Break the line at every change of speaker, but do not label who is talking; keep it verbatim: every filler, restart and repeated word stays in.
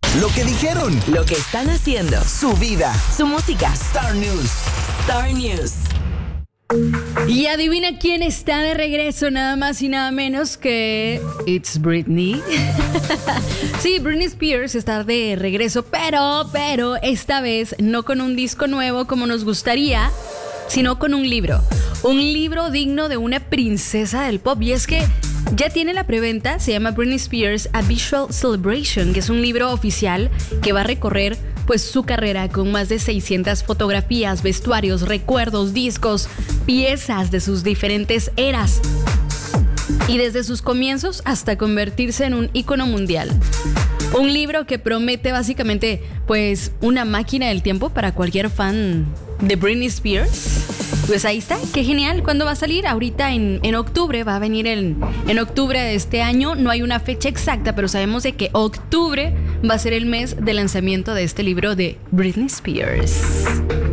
Lo que dijeron.
Lo que están haciendo.
Su vida.
Su música.
Star News.
Star News.
Y adivina quién está de regreso, nada más y nada menos que It's Britney. Sí, Britney Spears está de regreso, pero, pero esta vez no con un disco nuevo como nos gustaría, sino con un libro. Un libro digno de una princesa del pop. Y es que ya tiene la preventa, se llama Britney Spears A Visual Celebration, que es un libro oficial que va a recorrer pues su carrera con más de seiscientas fotografías, vestuarios, recuerdos, discos, piezas de sus diferentes eras. Y desde sus comienzos hasta convertirse en un ícono mundial. Un libro que promete básicamente pues una máquina del tiempo para cualquier fan de Britney Spears. Pues ahí está, qué genial. ¿Cuándo va a salir? Ahorita en, en octubre, va a venir en, en octubre de este año. No hay una fecha exacta, pero sabemos de que octubre va a ser el mes de lanzamiento de este libro de Britney Spears.